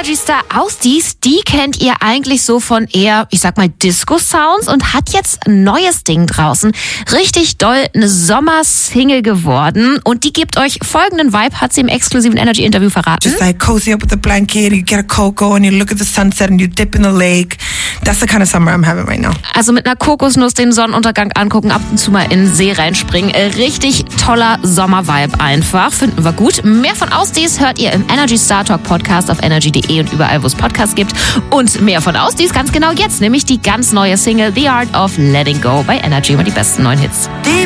Energy Star Ausdies, die kennt ihr eigentlich so von eher, ich sag mal, Disco-Sounds und hat jetzt ein neues Ding draußen. Richtig doll eine Sommer-Single geworden und die gibt euch folgenden Vibe, hat sie im exklusiven Energy-Interview verraten. Just like cozy up with a blanket, you get a cocoa and you look at the sunset and you dip in the lake. That's the kind of summer I'm having right now. Also mit einer Kokosnuss den Sonnenuntergang angucken, ab und zu mal in den See reinspringen. Richtig toller Sommer-Vibe einfach. Finden wir gut. Mehr von Ausdies hört ihr im Energy Star Talk Podcast auf energy.de und überall, wo es Podcasts gibt. Und mehr von Ausdies ganz genau jetzt, nämlich die ganz neue Single The Art of Letting Go bei Energy. Immer die besten neuen Hits.